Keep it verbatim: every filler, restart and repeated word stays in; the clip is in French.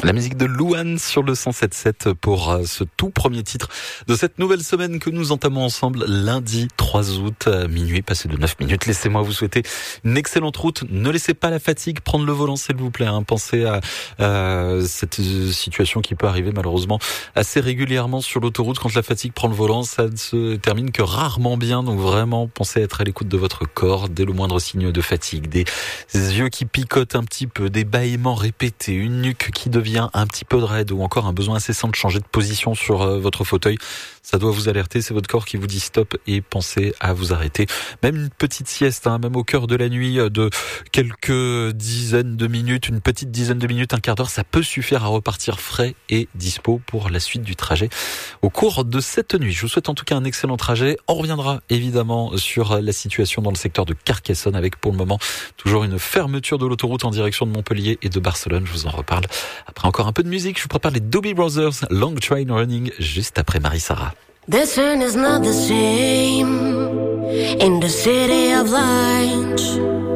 La musique de Louane sur le cent sept sept pour ce tout premier titre de cette nouvelle semaine que nous entamons ensemble lundi trois août, minuit passé de neuf minutes. Laissez-moi vous souhaiter une excellente route. Ne laissez pas la fatigue prendre le volant, s'il vous plaît. Hein. Pensez à, à cette situation qui peut arriver malheureusement assez régulièrement sur l'autoroute. Quand la fatigue prend le volant, ça ne se termine que rarement bien. Donc vraiment, pensez à être à l'écoute de votre corps dès le moindre signe de fatigue. Des yeux qui picotent un petit peu, des bâillements répétés, une nuque qui devient un petit peu de raide ou encore un besoin incessant de changer de position sur euh, votre fauteuil, ça doit vous alerter, c'est votre corps qui vous dit stop et pensez à vous arrêter. Même une petite sieste, hein, même au cœur de la nuit de quelques dizaines de minutes, une petite dizaine de minutes, un quart d'heure, ça peut suffire à repartir frais et dispo pour la suite du trajet au cours de cette nuit. Je vous souhaite en tout cas un excellent trajet. On reviendra évidemment sur la situation dans le secteur de Carcassonne avec pour le moment toujours une fermeture de l'autoroute en direction de Montpellier et de Barcelone. Je vous en reparle après encore un peu de musique. Je vous prépare les Doobie Brothers, Long Train Running, juste après Marie-Sara. This one is not the same in the city of lights.